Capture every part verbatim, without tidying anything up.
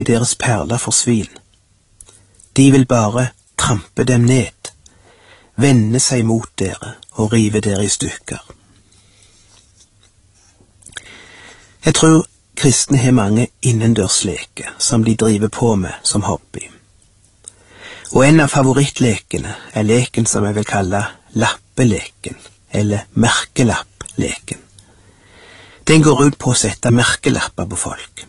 deres perler for svin. De vil bare trampe dem ned, vende seg mot dere og rive dere i stykker. Jeg tror kristne har mange innendørsleker som de driver på med som hobby. Og en av favorittlekene er leken som jeg vil kalle lappeleken, eller merkelappleken. Den går ut på å sette merkelapper på folk.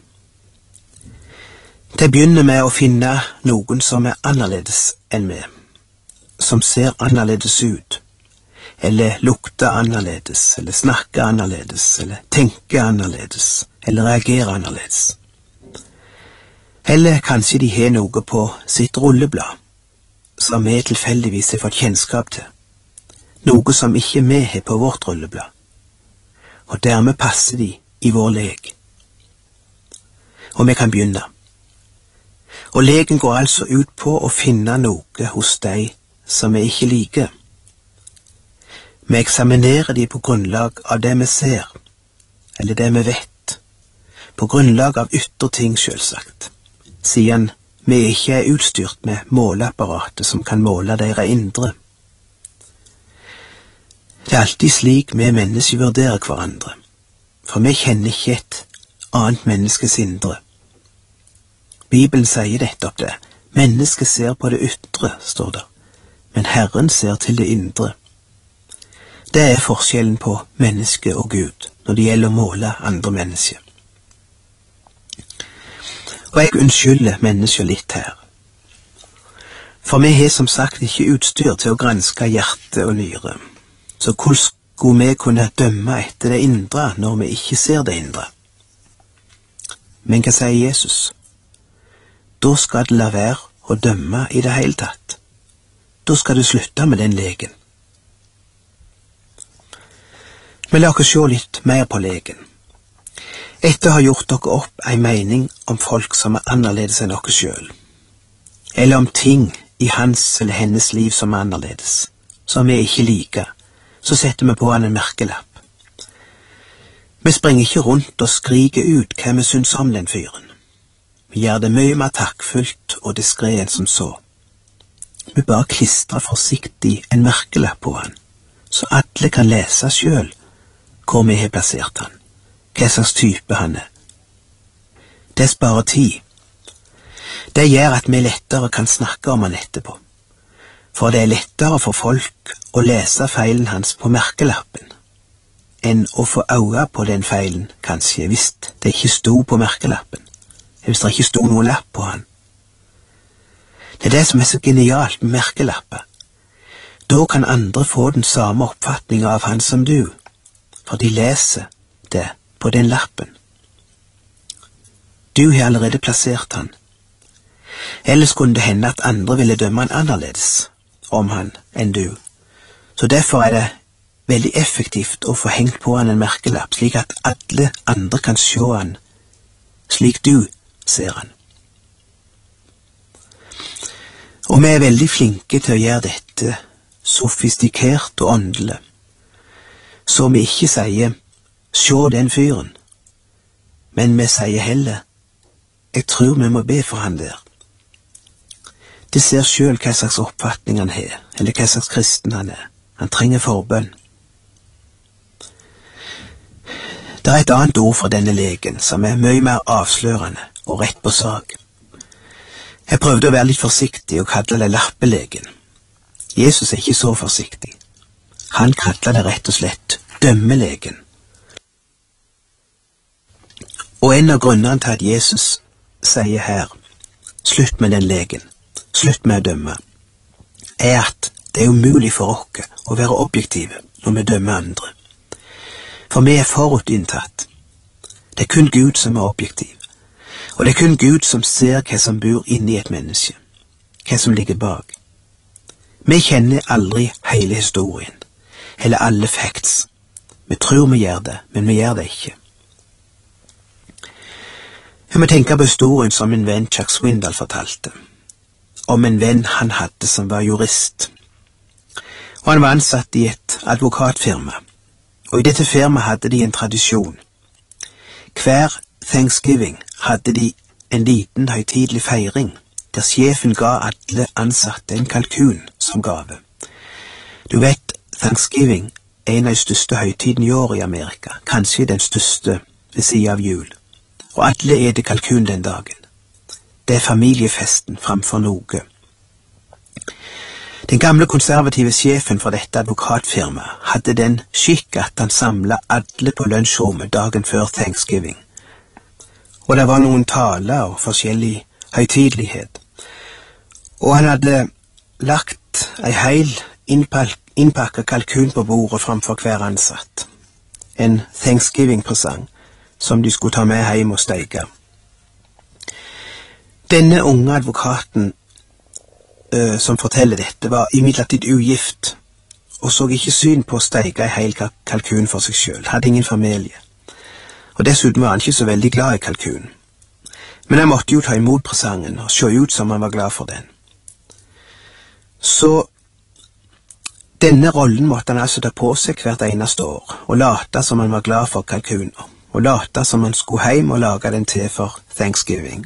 Det begynner med å finne noen som er annerledes enn meg, som ser annerledes ut, eller lukter annerledes, eller snakker annerledes, eller tenker annerledes, eller reagerer annerledes. Eller kanskje de har noe på sitt rulleblad, som vi tilfeldigvis har fått kjennskap til, noe som ikke vi har på vårt rulleblad, og dermed passer de i vår lek. Og vi kan begynne. Og leken går altså ut på å finne noe hos deg som vi ikke liker. Vi eksaminerer de på grunnlag av det vi ser, eller det vi vet, på grunnlag av ytre ting selvsagt, siden vi ikke er utstyrt med måleapparatet som kan måle deres indre. Det er alltid slik vi mennesker vurderer hverandre, for vi kjenner ikke et annet menneskes indre. Bibelen sier nettopp det. Mennesket ser på det ytre, står det, men Herren ser til det indre. Det er forskjellen på menneske og Gud når det gjelder å måle andre mennesker. Og jeg unnskylder mennesker litt her. For vi har som sagt ikke utstyr til å granske hjerte og nyre. Så hvordan skulle vi kunne dømme etter det indre når vi ikke ser det indre? Men hva sier Jesus? Da skal du la være å dømme i det hele tatt. Da skal du slutte med den leken. Men la oss se litt mer på leken. Etter å ha gjort dere opp en mening om folk som er annerledes enn dere selv, eller om ting i hans eller hennes liv som er annerledes, som vi ikke liker, så setter vi på han en merkelapp. Vi springer ikke rundt og skriker ut hva vi syns om den fyren. Vi gjør det mye mer takkfullt og diskret enn som så. Vi bare klistrer forsiktig en merkelapp på han, så alle kan lese selv hvor vi har plassert han, hva slags type han er. Det sparer tid. Det gjør at vi lettere kan snakke om han etterpå, for det er lettere for folk å lese feilen hans på merkelappen, enn å få øye på den feilen, kanskje, hvis det ikke stod på merkelappen, hvis det ikke stod noen lapp på han. Det er det som er så genialt med merkelapper. Da kan andre få den samme oppfatningen av han som du, for de leser det på den lappen. Du har allerede plassert han. Ellers kunne det hende at andre ville dømme han annerledes om han enn du. Så derfor er det veldig effektivt å få hengt på han en merkelapp, slik at alle andre kan se han slik du ser han. Og vi er veldig flinke til å gjøre dette sofistikert og åndelig, så vi ikke sier «Sjå den fyren», men vi sier heller «Jeg tror vi må be for han der». Det ser selv hva slags oppfatning han har, eller hva slags kristen han er. Han trenger forbønn. Det er et annet ord for denne leken som er mye mer avslørende og rett på sak. Jeg prøvde å være litt forsiktig og kalle det lappelegen. Jesus er ikke så forsiktig. Han kaller det rett og slett dømmelegen. Og en av grunnene til at Jesus sier her, slutt med den legen, slutt med å dømme, er at det er umulig for oss å være objektive når vi dømmer andre. For vi er forutinntatt. Det er kun Gud som er objektiv. Og det er kun Gud som ser hva som bor inni et menneske, hva som ligger bak. Vi kjenner aldri hele historien, eller alle facts. Vi tror vi gjør det, men vi gjør det ikke. Jeg må tenke på historien som min venn Chuck Swindoll fortalte, om en venn han hadde som var jurist. Og han var ansatt i et advokatfirma, og i dette firmaet hadde de en tradisjon. Hver Thanksgiving hadde de en liten høytidelig feiring, der sjefen ga alle ansatte en kalkun som gave. Du vet, Thanksgiving er en av de største høytidene i år i Amerika, kanskje den største ved siden av jul. Og alle eter kalkun den dagen. Det er familiefesten framfor noe. Den gamle konservative sjefen for dette advokatfirmaet hadde den skikk at han samlet alle på lunsjrommet dagen før Thanksgiving. Og det var noen taler og forskjellig høytidelighet. Og han hadde lagt ei heil innpakket kalkun på bordet framfor hver ansatt. En Thanksgiving-presang som de skulle ta med hjem og steike. Denne unge advokaten uh, som forteller dette, var imidlertid ugift, og så ikke syn på å steike ei hel kalkun for seg selv, hadde ingen familie. Og dessuten var han ikke så veldig glad i kalkun. Men han måtte jo ta imot presangen og se ut som han var glad for den. Så denne rollen måtte han altså ta på seg hvert eneste år, og late som han var glad for kalkuner, og late som han skulle hjem og lage den til for Thanksgiving.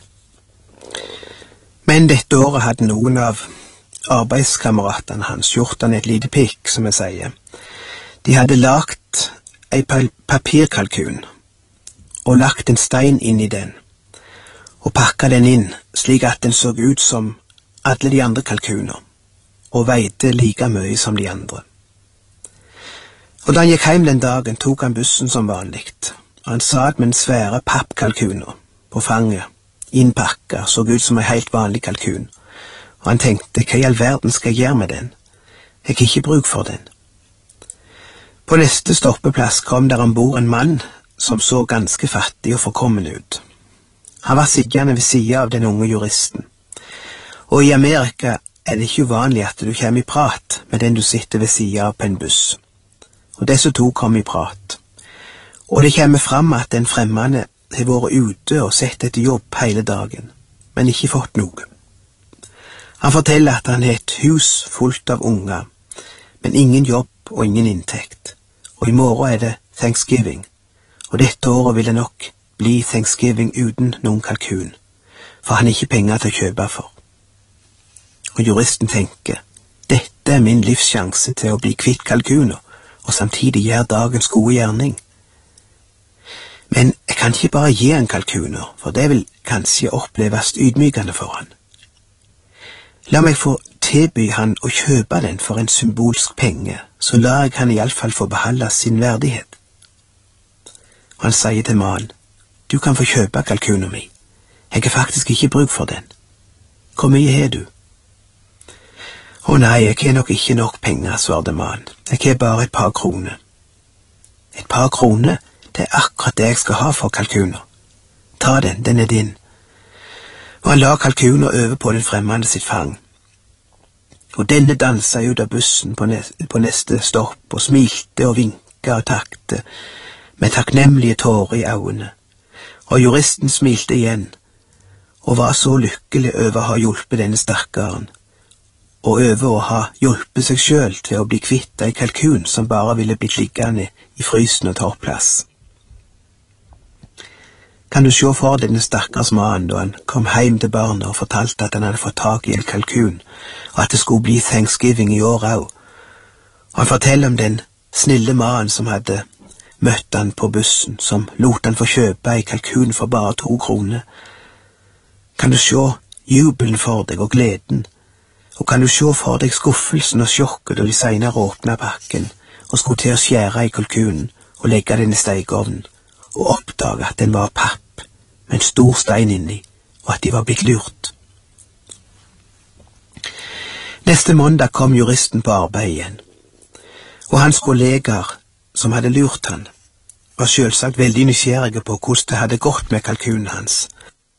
Men dette året hadde noen av arbeidskameratene hans gjort han et lite pikk, som jeg sier. De hadde lagt ei papirkalkun og lagt en stein inn i den, og pakket den inn slik at den så ut som alle de andre kalkuner, og veide like mye som de andre. Og da han gikk hjem den dagen, tok han bussen som vanligt, og han satt med en svære pappkalkuner på fanget, innpakket, så ut som en helt vanlig kalkun, og han tenkte, hva i all verden skal jeg gjøre med den? Jeg har ikke bruk for den. På neste stoppeplass kom der ombord en mann som så ganske fattig og forkommen ut. Han var sittende ved siden av den unge juristen, og i Amerika er det ikke uvanlig at du kommer i prat med den du sitter ved siden av på en buss. Og disse to kom i prat. Og det kommer fram at den fremmede har vært ute og sett etter jobb hele dagen, men ikke fått noe. Han forteller at han har et hus fullt av unger, men ingen jobb og ingen inntekt. Og i morgen er det Thanksgiving, og dette året vil det nok bli Thanksgiving uten noen kalkun, for han har ikke penger til å kjøpe for. Og juristen tenker, dette er min livssjanse til å bli kvitt kalkuner, og samtidig gjøre dagens gode gjerning. Men jeg kan ikke bare gi han kalkuner, for det vil kanskje oppleves ydmykende for han. La meg få tilby han å kjøpe den for en symbolsk penge, så lar jeg han i alle fall få beholde sin verdighet. Og han sier til mannen, du kan få kjøpe kalkunen min. Jeg har faktisk ikke bruk for den. Hvor mye har du? Å nei, jeg har nok ikke nok penger, svarte mannen. Jeg har bare et par kroner. Et par kroner? Det er akkurat det jeg skal ha for kalkuner. Ta den, den er din. Og han la kalkuner over på den fremmede sitt fang. Og denne danset ut av bussen på neste, på neste stopp, og smilte og vinket og takte, med takknemlige tårer i øynene. Og juristen smilte igjen, og var så lykkelig over å ha hjulpet denne stakkaren, og over å ha hjulpet seg selv til å bli kvitt ei kalkun som bare ville blitt liggende i frysen og ta opp plass. Kan du se for denne stakkars mannen da han kom hjem til barna og fortalte at han hadde fått tak i en kalkun, og at det skulle bli Thanksgiving i år også. Og han forteller om den snille mannen som hadde møtt han på bussen, som lot han få kjøpe ei kalkun for bare to kroner. Kan du se jubelen for deg og gleden, og kan du se for deg skuffelsen og sjokket da de senere åpnet pakken og skulle til å skjære i kalkunen og legge den i stekeovnen, og oppdage at den var papp med en stor stein inni, og at de var blitt lurt. Neste mandag kom juristen på arbeid igjen, og hans kollegaer som hadde lurt han, var selvsagt veldig nysgjerrige på hvordan det hadde gått med kalkunen hans.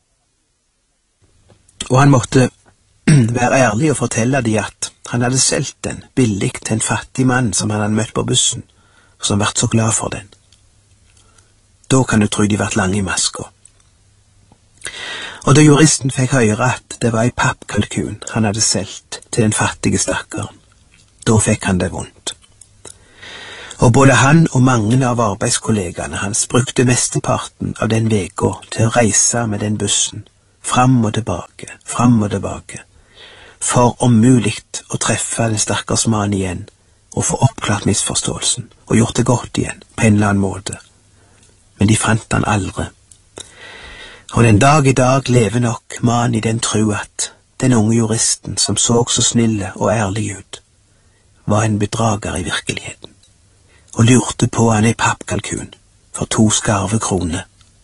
Og han måtte være ærlig og fortelle dem at han hadde solgt den billig til en fattig mann som han hadde møtt på bussen, og som vært så glad for den. Da kan du tro de vært lange i maska. Og da juristen fikk høre at det var ei pappkalkun han hadde solgt til den fattige stakkaren, da fikk han det vondt. Og både han og mange av arbeidskollegene hans brukte mesteparten av den veka til å reise med den bussen fram og tilbake, fram og tilbake, for om muligt å treffe den stakkars mann igjen, og få oppklart misforståelsen, og gjort det godt igjen, på en eller annen måte. Men de fant han aldri. Og den dag i dag lever nok mannen i den tro at den unge juristen, som så så snille og ærlig ut, var en bedrager i virkeligheten, og lurte på han i pappkalkun for to skarve kroner.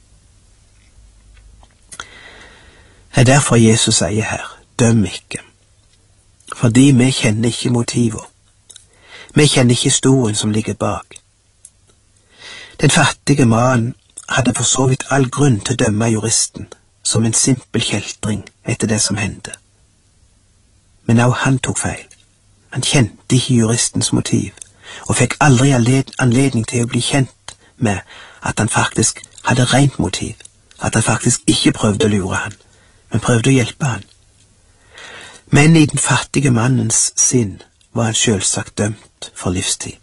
Det er derfor Jesus sier her, døm ikke, fordi vi kjenner ikke motiver. Vi kjenner ikke historien som ligger bak. Den fattige mannen hadde for så vidt all grunn til å dømme juristen som en simpel kjeltring etter det som hendte. Men også han tok feil. Han kjente ikke juristens motiv, og fikk aldri anledning til å bli kjent med at han faktisk hadde rent motiv, at han faktisk ikke prøvde å lure han, men prøvde å hjelpe han. Men i den fattige mannens sinn var han selvsagt dømt for livstid.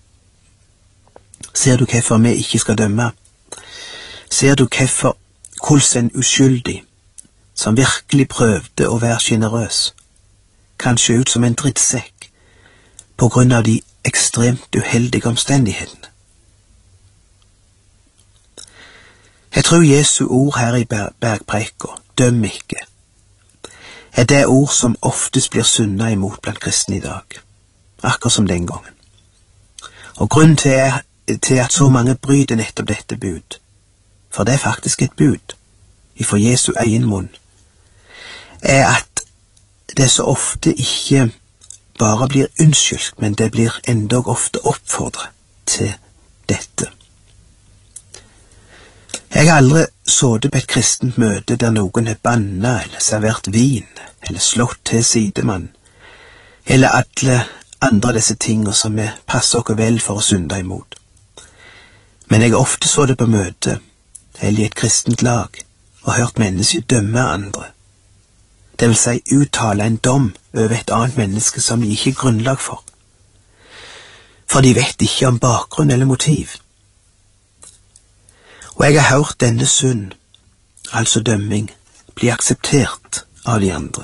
Ser du hvorfor vi ikke skal dømme? Ser du hvorfor hvordan en uskyldig, som virkelig prøvde å være generøs, kan se ut som en drittsekk på grunn av de ekstremt uheldige omstendighetene? Jeg tror Jesu ord her i bergpreika, døm ikke, er det ord som oftest blir sunnet imot blant kristne i dag, akkurat som den gangen. Og grunnen til, er, til at så mange bryter nettopp dette bud, for det er faktisk et bud, ifra Jesu egen munn, er at det så ofte ikke bare blir unnskyldt, men det blir endog ofte oppfordret til dette. Jeg har aldri sittet på et kristent møte der noen har bannet eller servert vin, eller slått til sidemann, eller alle andre av disse tingene som vi passer oss vel for å synde imot. Men jeg har ofte sittet på møte, eller i et kristent lag, og hørt mennesker dømme andre. Det vil si uttale en dom over et annet menneske som de ikke er grunnlag for. For de vet ikke om bakgrunn eller motiv. Og jeg har hørt denne synd, altså dømming, bli akseptert av de andre.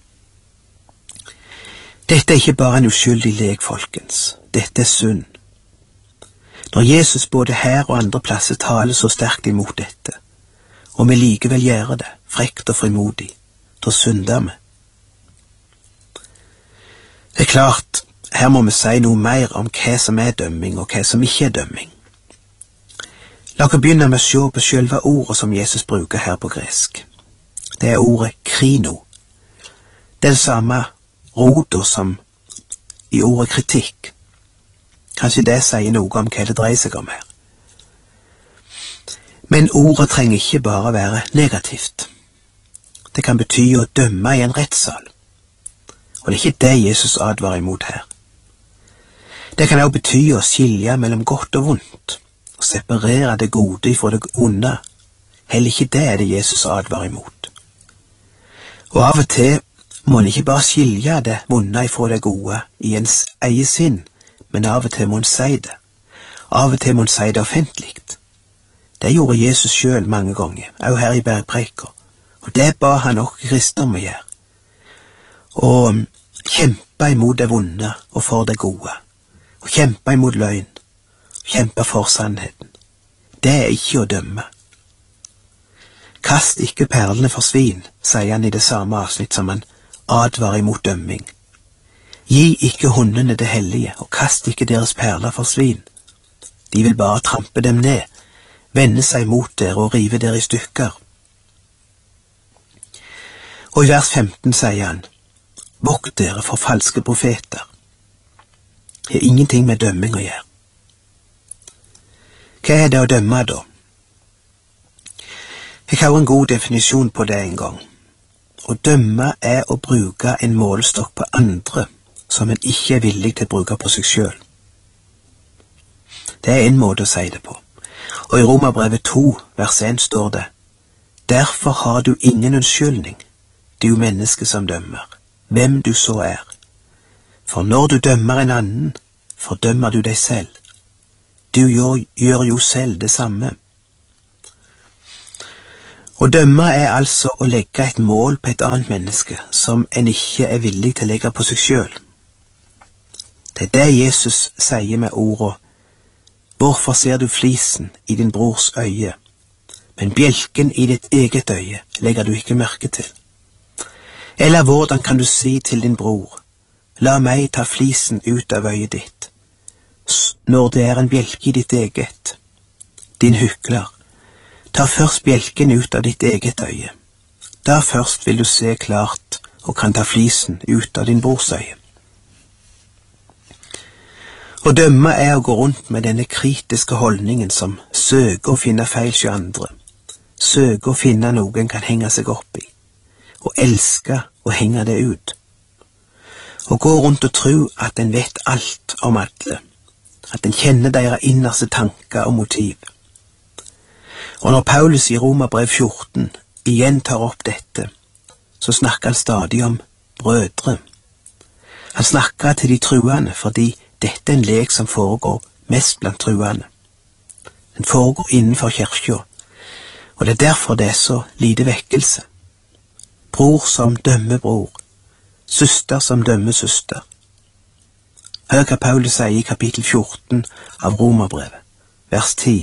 Dette er ikke bare en uskyldig lek, folkens. Dette er synd. Når Jesus både her og andre plasser taler så sterkt imot dette, og vi likevel gjør det, frekt og frimodig, da synder vi. Det er klart, her må vi si noe mer om hva som er dømming, og hva som ikke er dømming. La oss begynne med å se på selve ordet som Jesus bruker her på gresk. Det er ordet krino. Det er det samme rodet som i ordet kritikk. Kanskje det sier noe om hva det dreier seg om her. Men ordet trenger ikke bare være negativt. Det kan bety å dømme i en rettssal. Og det er ikke det Jesus advarer imot her. Det kan også bety å skilje mellom godt og vondt, og separere det gode fra det onde. Heller ikke det er det Jesus advarer imot. Og av og til må en ikke bare skilje det vonde fra det gode i ens eget sinn, men av og til må en si det. Av og til må en si det offentlig. Det gjorde Jesus selv mange ganger, også her i bergpreika, og det ba han nok kristne om å gjøre. Og kjempe imot det vonde og for det gode, og kjempe imot løgn, og kjempe for sannheten. Det er ikke å dømme. Kast ikke perlene for svin, sier han i det samme avsnitt som han advarer imot dømming. Gi ikke hundene det hellige, og kast ikke deres perler for svin. De vil bare trampe dem ned, vende seg mot dere og rive dere i stykker. Og i vers femten sier han, vokt dere for falske profeter. Det er ingenting med dømming å gjøre. Hva er det å dømme da? Jeg har en god definisjon på det en gang. Å dømme er å bruke en målestokk på andre som en ikke er villig til å bruke på seg selv. Det er en måte å si det på. Og i Romerbrevet to, vers en står det, derfor har du ingen unnskyldning, du menneske som dømmer, hvem du så er. For når du dømmer en annen, fordømmer du deg selv. Du gjør, gjør jo selv det samme. Å dømme er altså å legge et mål på et annet menneske som en ikke er villig til å legge på seg selv. Det er det Jesus sier med ordene: «Hvorfor ser du flisen i din brors øye, men bjelken i ditt eget øye legger du ikke merke til?» Eller hvordan kan du si til din bror: «La meg ta flisen ut av øyet ditt», når det er en bjelke i ditt eget? Din hykler, ta først bjelken ut av ditt eget øye. Da først vil du se klart og kan ta flisen ut av din brors øye. Å dømme er å gå rundt med denne kritiske holdningen som søker å finne feil hos andre, søker å finne noe en kan henge seg opp i, og elske å henge det ut. Å gå rundt og tro at en vet alt om alle, at en kjenner deres innerste tanker og motiv. Og når Paulus i Romerbrev fjorten igjen tar opp dette, så snakker han stadig om brødre. Han snakker til de truende fordi dette er en lek som foregår mest blant truende. Den foregår innenfor kirka, og det er derfor det er så lite vekkelse. Bror som dømmer bror, søster som dømmer søster. Hør hva Paulus sier i kapittel fjorten av Romerbrevet, vers ti.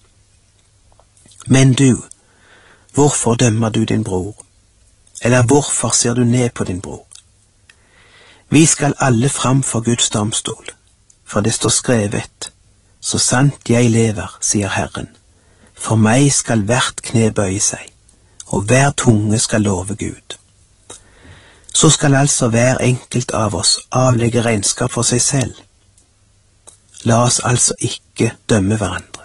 Men du, hvorfor dømmer du din bror? Eller hvorfor ser du ned på din bror? Vi skal alle fram for Guds domstol, for det står skrevet: Så sant jeg lever, sier Herren, for meg skal hvert kne bøye seg, og hver tunge skal love Gud. Så skal altså hver enkelt av oss avlegge regnskap for seg selv. La oss altså ikke dømme hverandre.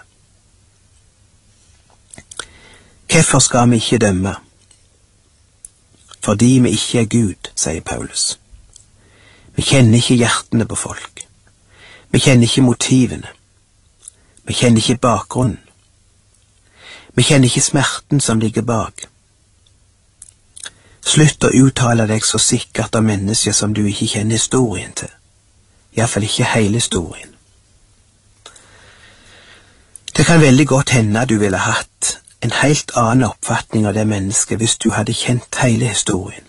Hvorfor skal vi ikke dømme? Fordi vi ikke er Gud, sier Paulus. Vi kjenner ikke hjertene på folk. Vi kjenner ikke motivene. Vi kjenner ikke bakgrunnen. Vi kjenner ikke smerten som ligger bak. Slutt å uttale deg så sikkert av mennesker som du ikke kjenner historien til. I hvert fall ikke hele historien. Det kan veldig godt hende du ville hatt en helt annen oppfatning av det mennesket hvis du hadde kjent hele historien.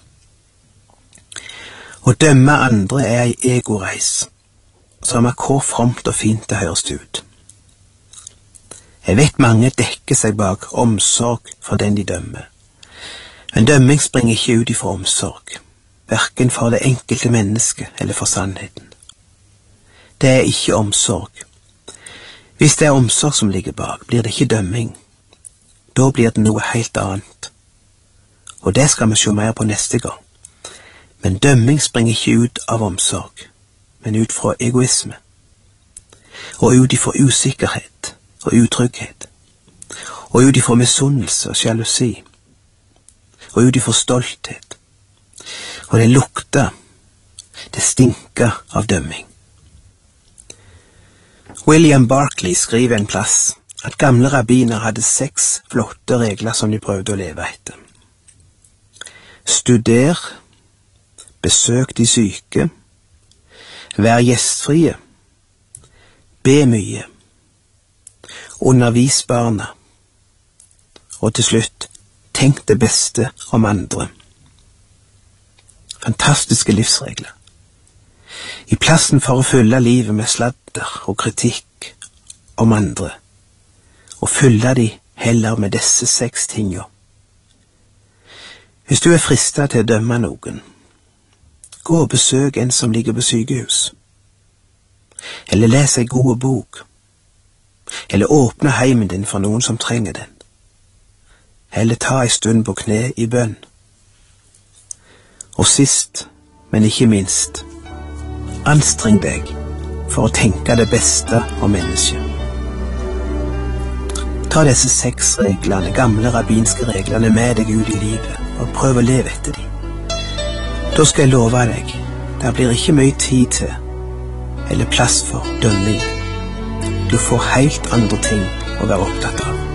Å dømme andre er ei egoreis, som er hvor fromt og fint det høres ut. Jeg vet mange dekker seg bak omsorg for den de dømmer, men dømming springer ikke ut ifra omsorg, hverken for det enkelte mennesket eller for sannheten. Det er ikke omsorg. Hvis det er omsorg som ligger bak, blir det ikke dømming. Da blir det noe helt annet. Og det skal vi se mer på neste gang. Men dømming springer ikke ut av omsorg, men ut fra egoisme. Og ut ifra usikkerhet og utrygghet. Og ut ifra misunnelse og sjalusi. Og ut ifra stolthet. Og det lukter, det stinker av dømming. William Barclay skriver en plass at gamle rabbiner hadde seks flotte regler som de prøvde å leve etter. Studer, besøk de syke, vær gjestfrie, be mye, undervis barna, og til slutt, tenk det beste om andre. Fantastiske livsregler. I plassen for å fylle livet med sladder og kritikk om andre, og fylle de heller med disse seks tingene. Hvis du er fristet til å dømme noen, gå og besøk en som ligger på sykehus, eller les en god bok, eller åpne heimen din for noen som trenger den, eller ta en stund på kne i bønn. Og sist, men ikke minst, anstreng deg for å tenke det beste om mennesket. Ta disse seks reglene, gamle rabbinske reglene, med deg ut i livet, og prøv å leve etter dem. Da skal jeg love deg, det blir ikke mye tid til, eller plass for dømming. Du får helt andre ting å være opptatt av.